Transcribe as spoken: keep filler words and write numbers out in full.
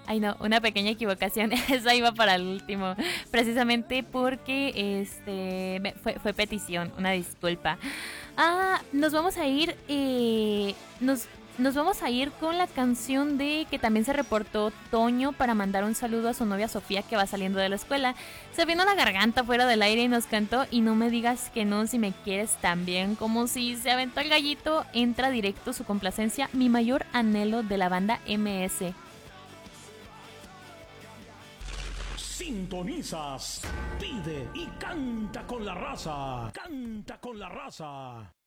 Ay, no, una pequeña equivocación. Esa iba para el último. Precisamente porque este me- fue, fue petición, una disculpa. Ah, nos vamos a ir. Eh, nos, nos vamos a ir con la canción de que también se reportó Toño para mandar un saludo a su novia Sofía que va saliendo de la escuela. Se vino la garganta fuera del aire y nos cantó Y no me digas que no si me quieres tan bien. Como si se aventó el gallito, entra directo su complacencia. Mi mayor anhelo de la banda M S. Sintonizas, pide y canta con la raza. Canta con la raza.